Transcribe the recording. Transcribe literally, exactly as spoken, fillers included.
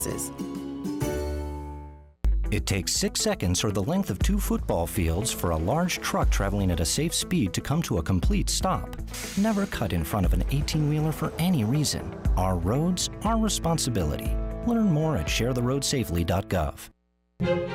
It takes six seconds or the length of two football fields for a large truck traveling at a safe speed to come to a complete stop. Never cut in front of an eighteen-wheeler for any reason. Our roads, our responsibility. Learn more at share the road safely dot gov.